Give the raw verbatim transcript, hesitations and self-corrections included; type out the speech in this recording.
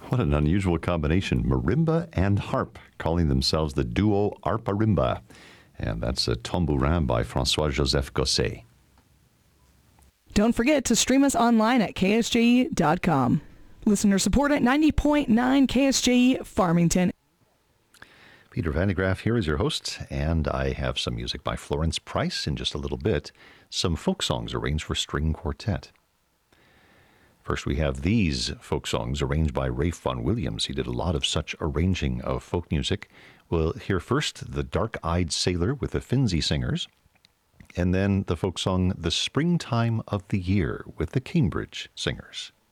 What an unusual combination. Marimba and harp, calling themselves the duo Arparimba. And that's a tambourin by François-Joseph Gosset. Don't forget to stream us online at K S J E dot com. Listener support at ninety point nine K S J E Farmington. Peter Van de Graaff here is your host, and I have some music by Florence Price in just a little bit. Some folk songs arranged for string quartet. First, we have these folk songs arranged by Ralph Vaughan Williams. He did a lot of such arranging of folk music. We'll hear first The Dark-Eyed Sailor with the Finzi Singers, and then the folk song The Springtime of the Year with the Cambridge Singers.